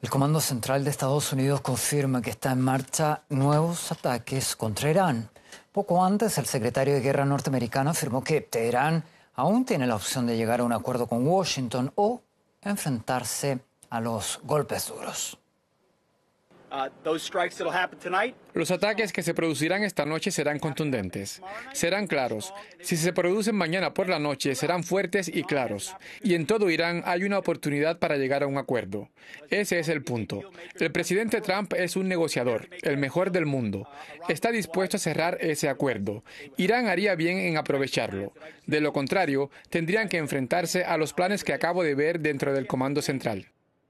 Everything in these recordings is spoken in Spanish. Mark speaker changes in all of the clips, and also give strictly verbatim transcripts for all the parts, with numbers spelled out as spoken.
Speaker 1: El Comando Central de Estados Unidos confirma que está en marcha nuevos ataques contra Irán. Poco antes, el secretario de Guerra norteamericano afirmó que Teherán aún tiene la opción de llegar a un acuerdo con Washington o enfrentarse a los golpes duros.
Speaker 2: Los ataques que se producirán esta noche serán contundentes, serán claros. Si se producen mañana por la noche, serán fuertes y claros. Y en todo Irán hay una oportunidad para llegar a un acuerdo. Ese es el punto. El presidente Trump es un negociador, el mejor del mundo. Está dispuesto a cerrar ese acuerdo. Irán haría bien en aprovecharlo. De lo contrario, tendrían que enfrentarse a los planes que acabo de ver dentro del Comando Central.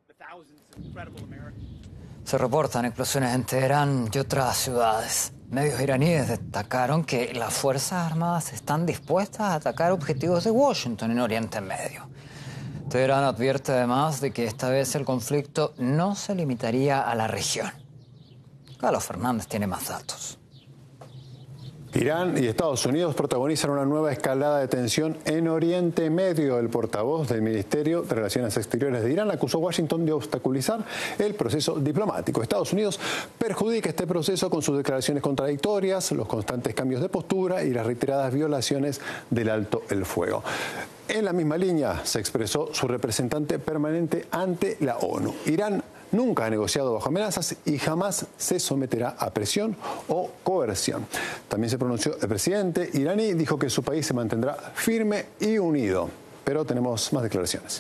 Speaker 1: Se reportan explosiones en Teherán y otras ciudades. Medios iraníes destacaron que las Fuerzas Armadas están dispuestas a atacar objetivos de Washington en Oriente Medio. Teherán advierte además de que esta vez el conflicto no se limitaría a la región. Carlos Fernández tiene más datos.
Speaker 3: Irán y Estados Unidos protagonizan una nueva escalada de tensión en Oriente Medio. El portavoz del Ministerio de Relaciones Exteriores de Irán acusó a Washington de obstaculizar el proceso diplomático. Estados Unidos perjudica este proceso con sus declaraciones contradictorias, los constantes cambios de postura y las reiteradas violaciones del alto el fuego. En la misma línea se expresó su representante permanente ante la ONU. Irán nunca ha negociado bajo amenazas y jamás se someterá a presión o coerción. También se pronunció el presidente iraní, dijo que su país se mantendrá firme y unido. Pero tenemos más declaraciones.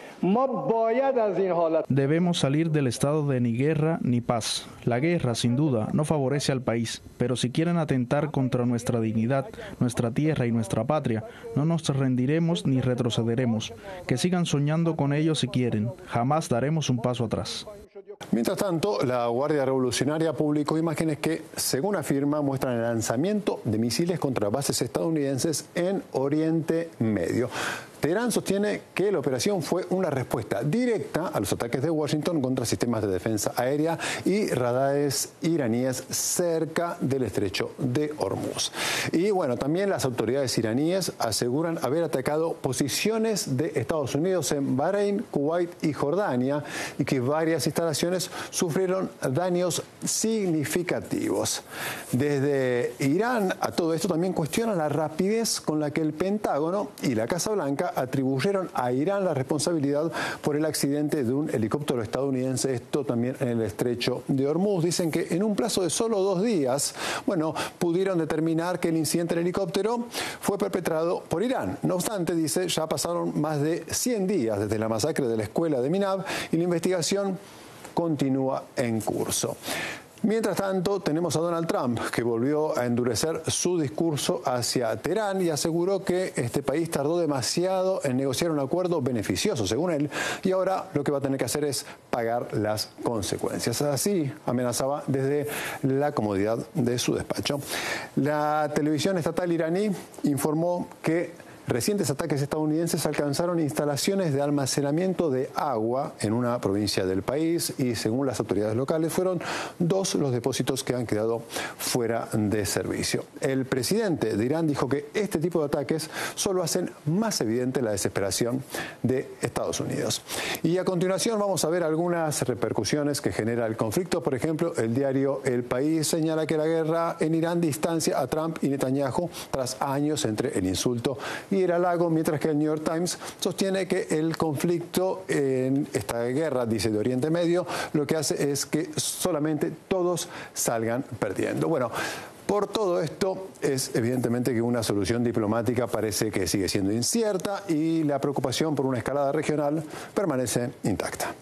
Speaker 4: Debemos salir del estado de ni guerra ni paz. La guerra, sin duda, no favorece al país, pero si quieren atentar contra nuestra dignidad, nuestra tierra y nuestra patria, no nos rendiremos ni retrocederemos. Que sigan soñando con ello si quieren. Jamás daremos un paso atrás.
Speaker 3: Mientras tanto, la Guardia Revolucionaria publicó imágenes que, según afirma, muestran el lanzamiento de misiles contra bases estadounidenses en Oriente Medio. Teherán sostiene que la operación fue una respuesta directa a los ataques de Washington contra sistemas de defensa aérea y radares iraníes cerca del estrecho de Hormuz. Y bueno, también las autoridades iraníes aseguran haber atacado posiciones de Estados Unidos en Bahrein, Kuwait y Jordania y que varias instalaciones sufrieron daños significativos. Desde Irán a todo esto también cuestionan la rapidez con la que el Pentágono y la Casa Blanca atribuyeron a Irán la responsabilidad por el accidente de un helicóptero estadounidense, esto también en el estrecho de Hormuz. Dicen que en un plazo de solo dos días, bueno, pudieron determinar que el incidente del helicóptero fue perpetrado por Irán. No obstante, dice, ya pasaron más de cien días desde la masacre de la escuela de Minab y la investigación continúa en curso. Mientras tanto, tenemos a Donald Trump, que volvió a endurecer su discurso hacia Teherán y aseguró que este país tardó demasiado en negociar un acuerdo beneficioso, según él, y ahora lo que va a tener que hacer es pagar las consecuencias. Así amenazaba desde la comodidad de su despacho. La televisión estatal iraní informó que recientes ataques estadounidenses alcanzaron instalaciones de almacenamiento de agua en una provincia del país y, según las autoridades locales, fueron dos los depósitos que han quedado fuera de servicio. El presidente de Irán dijo que este tipo de ataques solo hacen más evidente la desesperación de Estados Unidos. Y a continuación vamos a ver algunas repercusiones que genera el conflicto. Por ejemplo, el diario El País señala que la guerra en Irán distancia a Trump y Netanyahu tras años entre el insulto y el halago, mientras que el New York Times sostiene que el conflicto en esta guerra, dice, de Oriente Medio, lo que hace es que solamente todos salgan perdiendo. Bueno, por todo esto es evidentemente que una solución diplomática parece que sigue siendo incierta y la preocupación por una escalada regional permanece intacta.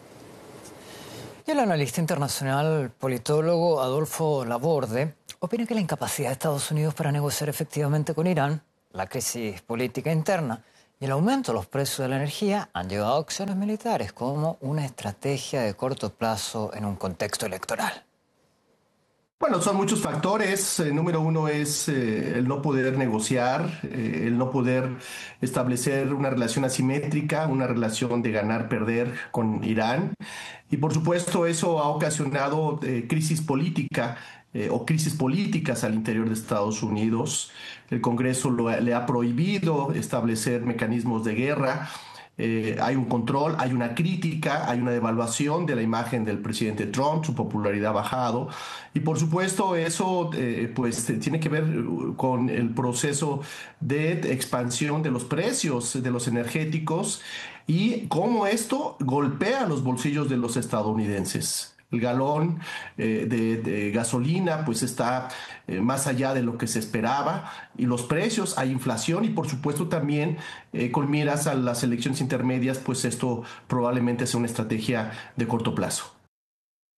Speaker 1: Y el analista internacional politólogo Adolfo Laborde opina que la incapacidad de Estados Unidos para negociar efectivamente con Irán, la crisis política interna y el aumento de los precios de la energía han llevado a acciones militares como una estrategia de corto plazo en un contexto electoral.
Speaker 5: Bueno, son muchos factores. Eh, número uno es eh, el no poder negociar, eh, el no poder establecer una relación asimétrica, una relación de ganar-perder con Irán. Y por supuesto eso ha ocasionado eh, crisis política eh, o crisis políticas al interior de Estados Unidos. El Congreso lo, le ha prohibido establecer mecanismos de guerra. eh, hay un control, hay una crítica, hay una devaluación de la imagen del presidente Trump, su popularidad ha bajado y por supuesto eso eh, pues tiene que ver con el proceso de expansión de los precios de los energéticos y cómo esto golpea los bolsillos de los estadounidenses. El galón eh, de, de gasolina pues está eh, más allá de lo que se esperaba y los precios, hay inflación y por supuesto también eh, con miras a las elecciones intermedias pues esto probablemente sea una estrategia de corto plazo.